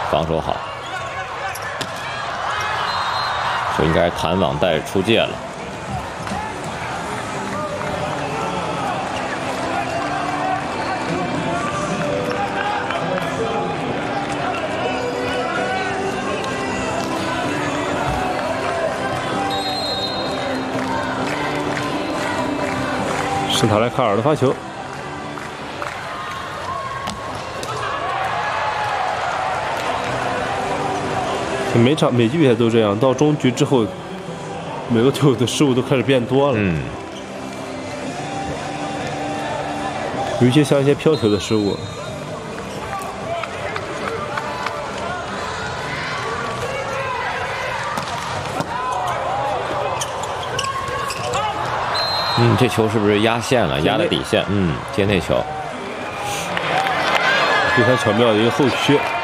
防守好，这应该弹网带出界了。 是塔莱卡尔的发球。 每局比赛都这样，到中局之后，每个球友的失误都开始变多了。尤其像一些飘球的失误。 这球是不是压线了？压了底线。接内球。 非常巧妙的一个后切。